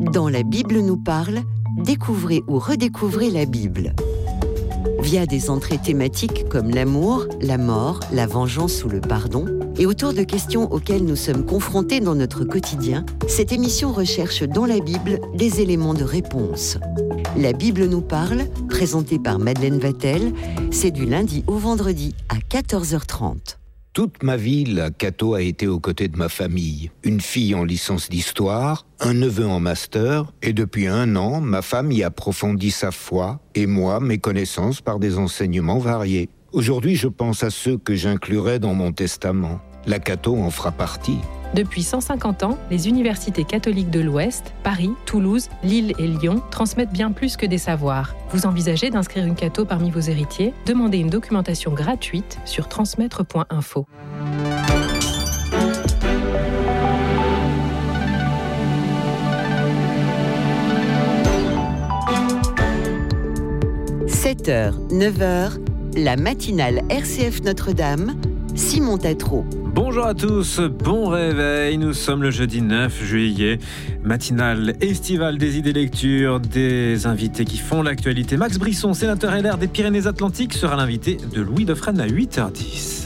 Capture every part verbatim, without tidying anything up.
Dans La Bible nous parle, découvrez ou redécouvrez la Bible. Via des entrées thématiques comme l'amour, la mort, la vengeance ou le pardon, et autour de questions auxquelles nous sommes confrontés dans notre quotidien, cette émission recherche dans la Bible des éléments de réponse. La Bible nous parle, présentée par Madeleine Vatel, c'est du lundi au vendredi à quatorze heures trente. Toute ma vie, la Cato a été aux côtés de ma famille. Une fille en licence d'histoire, un neveu en master, et depuis un an, ma femme y approfondit sa foi, et moi, mes connaissances par des enseignements variés. Aujourd'hui, je pense à ceux que j'inclurai dans mon testament. La Cato en fera partie. Depuis cent cinquante ans, les universités catholiques de l'Ouest, Paris, Toulouse, Lille et Lyon, transmettent bien plus que des savoirs. Vous envisagez d'inscrire une Cato parmi vos héritiers ? Demandez une documentation gratuite sur transmettre point info. sept heures, neuf heures, la matinale R C F Notre-Dame, Simon Tatro. Bonjour à tous, bon réveil, nous sommes le jeudi neuf juillet, matinale estivale des idées lecture, des invités qui font l'actualité. Max Brisson, sénateur L R des Pyrénées-Atlantiques, sera l'invité de Louis Dauphren à huit heures dix.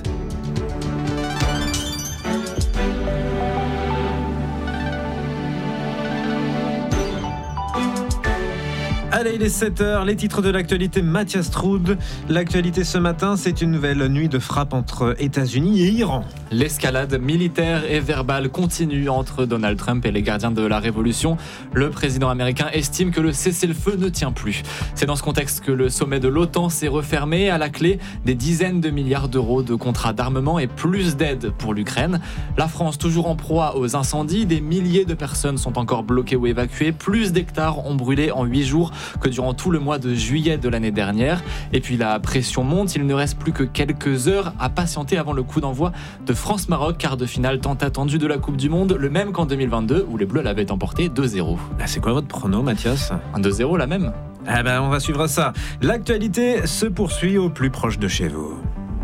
Allez, il est sept heures, les titres de l'actualité, Mathias Troud. L'actualité ce matin, c'est une nouvelle nuit de frappe entre États-Unis et Iran. L'escalade militaire et verbale continue entre Donald Trump et les gardiens de la révolution. Le président américain estime que le cessez-le-feu ne tient plus. C'est dans ce contexte que le sommet de l'OTAN s'est refermé. À la clé, des dizaines de milliards d'euros de contrats d'armement et plus d'aide pour l'Ukraine. La France, toujours en proie aux incendies. Des milliers de personnes sont encore bloquées ou évacuées. Plus d'hectares ont brûlé en huit jours que durant tout le mois de juillet de l'année dernière. Et puis la pression monte, il ne reste plus que quelques heures à patienter avant le coup d'envoi de France-Maroc, quart de finale tant attendu de la Coupe du Monde, le même qu'en deux mille vingt-deux où les Bleus l'avaient emporté deux zéro. Ah, c'est quoi votre prono, Mathias ? Un deux zéro la même. Ah ben, on va suivre ça. L'actualité se poursuit au plus proche de chez vous.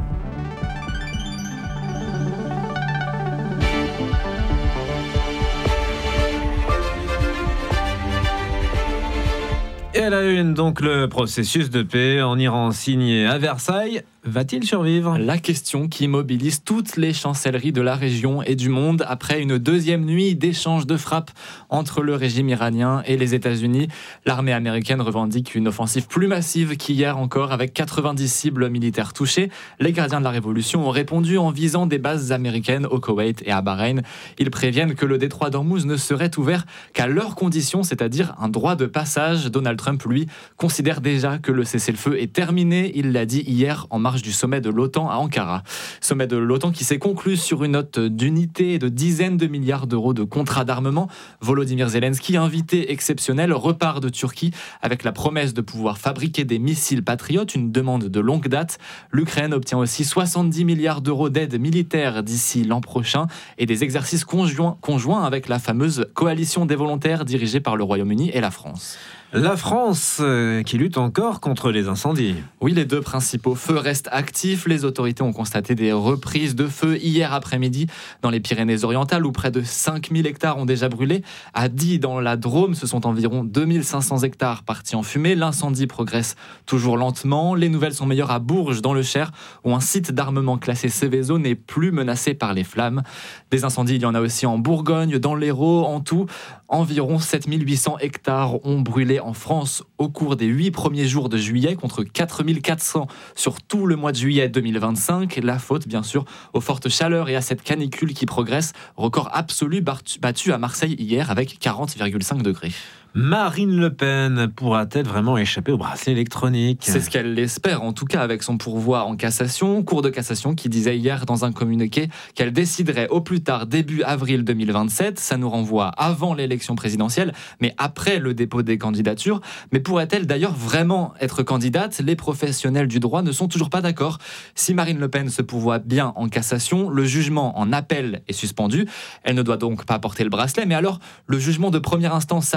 Et à la une, donc, le processus de paix en Iran signé à Versailles va-t-il survivre ? La question qui mobilise toutes les chancelleries de la région et du monde après une deuxième nuit d'échanges de frappes entre le régime iranien et les États-Unis. L'armée américaine revendique une offensive plus massive qu'hier encore avec quatre-vingt-dix cibles militaires touchées. Les gardiens de la révolution ont répondu en visant des bases américaines au Koweït et à Bahreïn. Ils préviennent que le détroit d'Ormuz ne serait ouvert qu'à leurs conditions, c'est-à-dire un droit de passage. Donald Trump, lui, considère déjà que le cessez-le-feu est terminé. Il l'a dit hier en marge du sommet de l'OTAN à Ankara. Sommet de l'OTAN qui s'est conclu sur une note d'unité et de dizaines de milliards d'euros de contrats d'armement. Volodymyr Zelensky, invité exceptionnel, repart de Turquie avec la promesse de pouvoir fabriquer des missiles patriotes, une demande de longue date. L'Ukraine obtient aussi soixante-dix milliards d'euros d'aide militaire d'ici l'an prochain et des exercices conjoints, conjoints avec la fameuse coalition des volontaires dirigée par le Royaume-Uni et la France. La France euh, qui lutte encore contre les incendies. Oui, les deux principaux feux restent actifs. Les autorités ont constaté des reprises de feu hier après-midi dans les Pyrénées-Orientales où près de cinq mille hectares ont déjà brûlé. À Die, dans la Drôme, ce sont environ deux mille cinq cents hectares partis en fumée. L'incendie progresse toujours lentement. Les nouvelles sont meilleures à Bourges, dans le Cher, où un site d'armement classé Seveso n'est plus menacé par les flammes. Des incendies, il y en a aussi en Bourgogne, dans l'Hérault. En tout, environ sept mille huit cents hectares ont brûlé en France au cours des huit premiers jours de juillet contre quatre mille quatre cents sur tout le mois de juillet deux mille vingt-cinq. La faute, bien sûr, aux fortes chaleurs et à cette canicule qui progresse. Record absolu battu à Marseille hier avec quarante virgule cinq degrés. Marine Le Pen pourra-t-elle vraiment échapper au bracelet électronique ? C'est ce qu'elle l'espère, en tout cas avec son pourvoi en cassation. Cour de cassation qui disait hier dans un communiqué qu'elle déciderait au plus tard début avril deux mille vingt-sept. Ça nous renvoie avant l'élection présidentielle, mais après le dépôt des candidatures. Mais pourrait-elle d'ailleurs vraiment être candidate ? Les professionnels du droit ne sont toujours pas d'accord. Si Marine Le Pen se pourvoit bien en cassation, le jugement en appel est suspendu. Elle ne doit donc pas porter le bracelet, mais alors le jugement de première instance s'appliquerait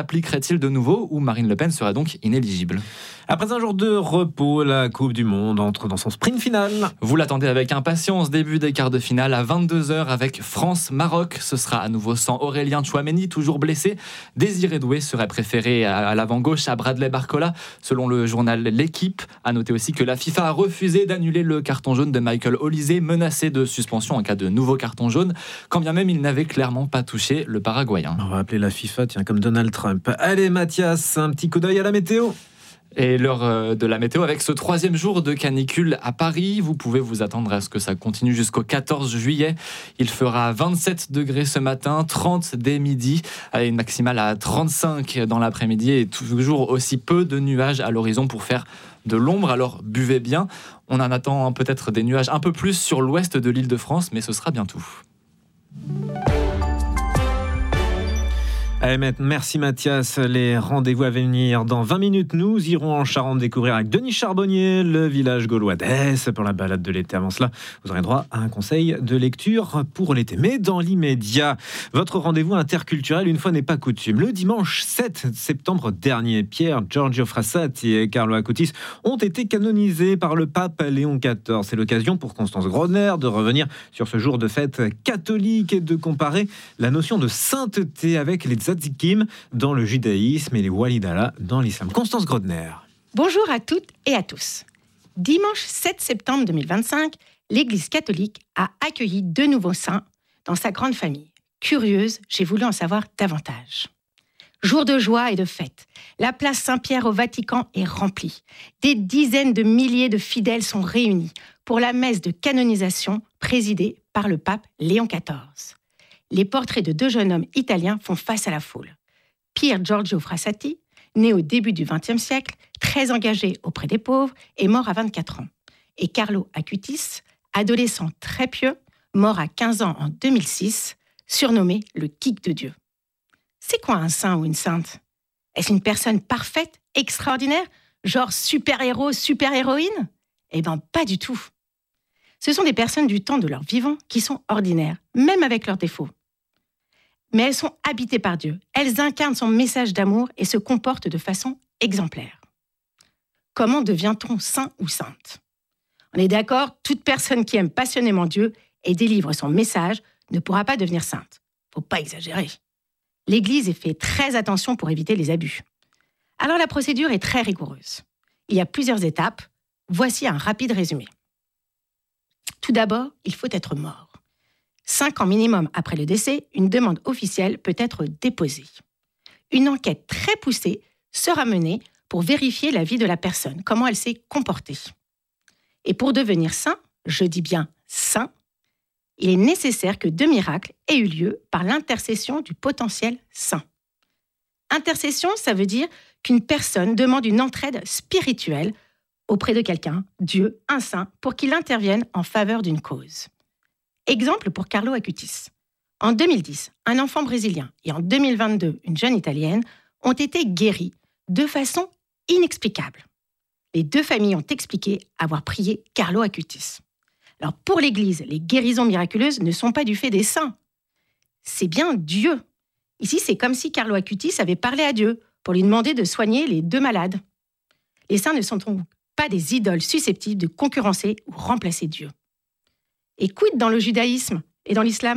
changerait-il de nouveau ou Marine Le Pen serait donc inéligible ? Après un jour de repos, la Coupe du Monde entre dans son sprint final. Vous l'attendez avec impatience, début des quarts de finale à vingt-deux heures avec France-Maroc. Ce sera à nouveau sans Aurélien Tchouaméni, toujours blessé. Désiré Doué serait préféré à l'avant-gauche à Bradley Barcola, selon le journal L'Équipe. À noter aussi que la FIFA a refusé d'annuler le carton jaune de Michael Olise, menacé de suspension en cas de nouveau carton jaune, quand bien même il n'avait clairement pas touché le Paraguayen. On va appeler la FIFA, tiens, comme Donald Trump. Allez Mathias, un petit coup d'œil à la météo. Et l'heure de la météo avec ce troisième jour de canicule à Paris. Vous pouvez vous attendre à ce que ça continue jusqu'au quatorze juillet. Il fera vingt-sept degrés ce matin, trente dès midi, avec une maximale à trente-cinq dans l'après-midi et toujours aussi peu de nuages à l'horizon pour faire de l'ombre. Alors buvez bien. On en attend peut-être des nuages un peu plus sur l'ouest de l'Île-de-France, mais ce sera bien tout. Allez, merci Mathias. Les rendez-vous à venir dans vingt minutes. Nous irons en Charente découvrir avec Denis Charbonnier le village gaulois d'Es pour la balade de l'été. Avant cela, vous aurez droit à un conseil de lecture pour l'été. Mais dans l'immédiat, votre rendez-vous interculturel, une fois n'est pas coutume. Le dimanche sept septembre dernier, Pier Giorgio Frassati et Carlo Acutis ont été canonisés par le pape Léon quatorze. C'est l'occasion pour Constance Grodner de revenir sur ce jour de fête catholique et de comparer la notion de sainteté avec les tzadikim dans le judaïsme et les walidallah dans l'islam. Constance Grodner. Bonjour à toutes et à tous. Dimanche sept septembre deux mille vingt-cinq, l'Église catholique a accueilli deux nouveaux saints dans sa grande famille. Curieuse, j'ai voulu en savoir davantage. Jour de joie et de fête, la place Saint-Pierre au Vatican est remplie. Des dizaines de milliers de fidèles sont réunis pour la messe de canonisation présidée par le pape Léon quatorze. Les portraits de deux jeunes hommes italiens font face à la foule. Pier Giorgio Frassati, né au début du vingtième siècle, très engagé auprès des pauvres, est mort à vingt-quatre ans. Et Carlo Acutis, adolescent très pieux, mort à quinze ans en deux mille six, surnommé le Geek de Dieu. C'est quoi un saint ou une sainte ? Est-ce une personne parfaite, extraordinaire, genre super-héros, super-héroïne ? Eh bien, pas du tout. Ce sont des personnes du temps de leur vivant qui sont ordinaires, même avec leurs défauts. Mais elles sont habitées par Dieu. Elles incarnent son message d'amour et se comportent de façon exemplaire. Comment devient-on saint ou sainte ? On est d'accord, toute personne qui aime passionnément Dieu et délivre son message ne pourra pas devenir sainte. Faut pas exagérer. L'Église fait très attention pour éviter les abus. Alors la procédure est très rigoureuse. Il y a plusieurs étapes. Voici un rapide résumé. Tout d'abord, il faut être mort. Cinq ans minimum après le décès, une demande officielle peut être déposée. Une enquête très poussée sera menée pour vérifier la vie de la personne, comment elle s'est comportée. Et pour devenir saint, je dis bien saint, il est nécessaire que deux miracles aient eu lieu par l'intercession du potentiel saint. Intercession, ça veut dire qu'une personne demande une entraide spirituelle auprès de quelqu'un, Dieu, un saint, pour qu'il intervienne en faveur d'une cause. Exemple pour Carlo Acutis. En deux mille dix, un enfant brésilien et en deux mille vingt-deux, une jeune italienne ont été guéris de façon inexplicable. Les deux familles ont expliqué avoir prié Carlo Acutis. Alors pour l'Église, les guérisons miraculeuses ne sont pas du fait des saints. C'est bien Dieu. Ici, c'est comme si Carlo Acutis avait parlé à Dieu pour lui demander de soigner les deux malades. Les saints ne sont donc pas des idoles susceptibles de concurrencer ou remplacer Dieu. Et quid dans le judaïsme et dans l'islam ?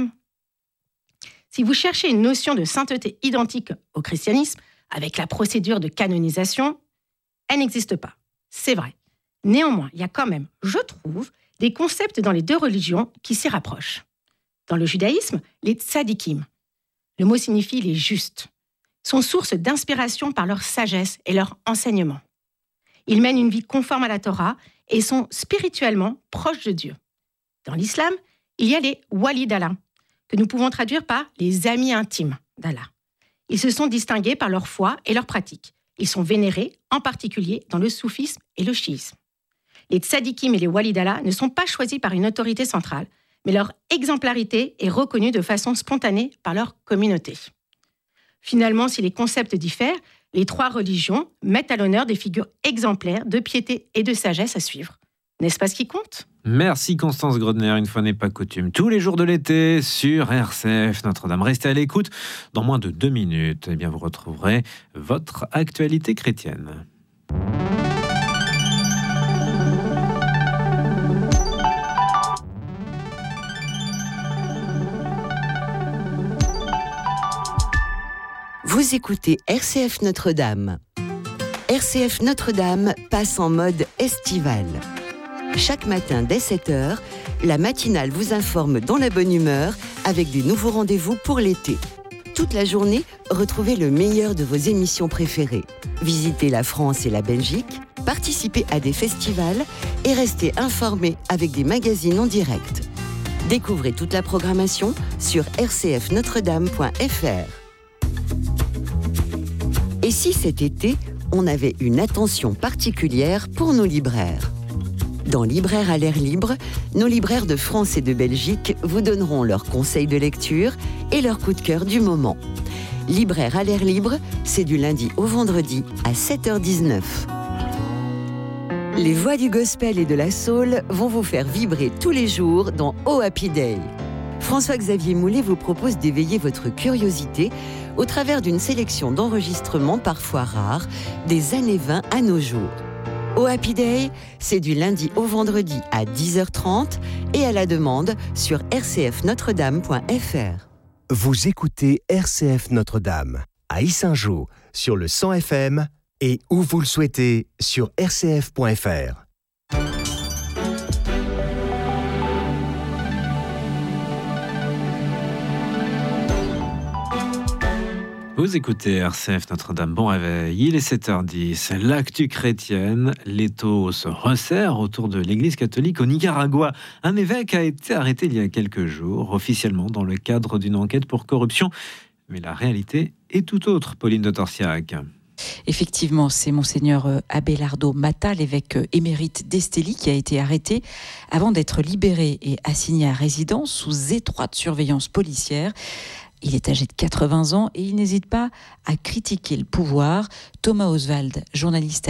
Si vous cherchez une notion de sainteté identique au christianisme, avec la procédure de canonisation, elle n'existe pas. C'est vrai. Néanmoins, il y a quand même, je trouve, des concepts dans les deux religions qui s'y rapprochent. Dans le judaïsme, les tzadikim, le mot signifie les justes, sont source d'inspiration par leur sagesse et leur enseignement. Ils mènent une vie conforme à la Torah et sont spirituellement proches de Dieu. Dans l'islam, il y a les wali d'Allah, que nous pouvons traduire par les amis intimes d'Allah. Ils se sont distingués par leur foi et leur pratique. Ils sont vénérés, en particulier dans le soufisme et le chiisme. Les tzadikim et les wali d'Allah ne sont pas choisis par une autorité centrale, mais leur exemplarité est reconnue de façon spontanée par leur communauté. Finalement, si les concepts diffèrent, les trois religions mettent à l'honneur des figures exemplaires de piété et de sagesse à suivre. N'est-ce pas ce qui compte ? Merci Constance Grodner, une fois n'est pas coutume. Tous les jours de l'été sur R C F Notre-Dame. Restez à l'écoute. Dans moins de deux minutes, eh bien, vous retrouverez votre actualité chrétienne. Vous écoutez R C F Notre-Dame. R C F Notre-Dame passe en mode estival. Chaque matin dès sept heures, la matinale vous informe dans la bonne humeur avec des nouveaux rendez-vous pour l'été. Toute la journée, retrouvez le meilleur de vos émissions préférées. Visitez la France et la Belgique, participez à des festivals et restez informés avec des magazines en direct. Découvrez toute la programmation sur r c f notre dame point f r. Et si cet été, on avait une attention particulière pour nos libraires ? Dans Libraires à l'air libre, nos libraires de France et de Belgique vous donneront leurs conseils de lecture et leurs coups de cœur du moment. Libraires à l'air libre, c'est du lundi au vendredi à sept heures dix-neuf. Les voix du gospel et de la soul vont vous faire vibrer tous les jours dans Oh Happy Day. François-Xavier Moulet vous propose d'éveiller votre curiosité au travers d'une sélection d'enregistrements parfois rares des années vingt à nos jours. Oh Happy Day, c'est du lundi au vendredi à dix heures trente et à la demande sur r c f notre dame point f r. Vous écoutez R C F Notre-Dame à Yssingeaux sur le cent F M et où vous le souhaitez sur r c f point f r. Vous écoutez R C F Notre-Dame, bon réveil, il est sept heures dix, l'actu chrétienne, l'étau se resserre autour de l'église catholique au Nicaragua. Un évêque a été arrêté il y a quelques jours, officiellement dans le cadre d'une enquête pour corruption. Mais la réalité est tout autre, Pauline de Torsiac. Effectivement, c'est Monseigneur Abelardo Mata, l'évêque émérite d'Estelí, qui a été arrêté avant d'être libéré et assigné à résidence sous étroite surveillance policière. Il est âgé de quatre-vingts ans et il n'hésite pas à critiquer le pouvoir. Thomas Oswald, journaliste